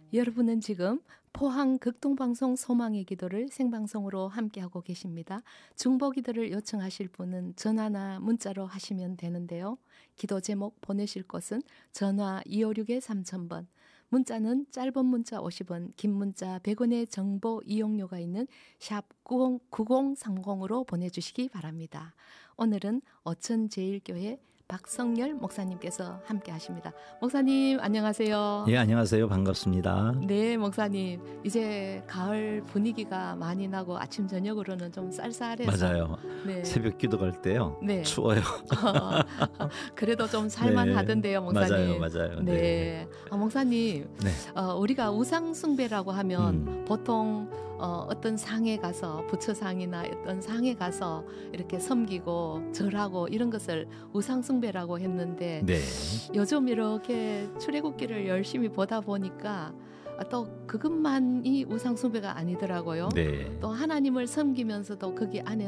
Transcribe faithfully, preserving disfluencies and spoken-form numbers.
여러분은 지금 포항 극동방송 소망의 기도를 생방송으로 함께하고 계십니다. 중보기도를 요청하실 분은 전화나 문자로 하시면 되는데요. 기도 제목 보내실 곳은 전화 이오육 삼천 번, 문자는 짧은 문자 오십 원, 긴 문자 백 원의 정보 이용료가 있는 샵 구공삼공으로 보내주시기 바랍니다. 오늘은 어천제일교회 박성열 목사님께서 함께 하십니다. 목사님 안녕하세요. 예, 안녕하세요. 반갑습니다. 네, 목사님. 이제 가을 분위기가 많이 나고 아침 저녁으로는 좀 쌀쌀해서. 맞아요. 네. 새벽 기도 갈 때요. 네. 추워요. 그래도 좀 살만하던데요, 네. 목사님. 맞아요, 맞아요. 네. 네. 아, 목사님, 네. 어, 우리가 우상 숭배라고 하면 음. 보통 어, 어떤 상에 가서 부처상이나 어떤 상에 가서 이렇게 섬기고 절하고 이런 것을 우상 숭배라고 했는데 네. 요즘 이렇게 출애굽기를 열심히 보다 보니까 또 그것만이 우상 숭배가 아니더라고요. 네. 또 하나님을 섬기면서도 거기 안에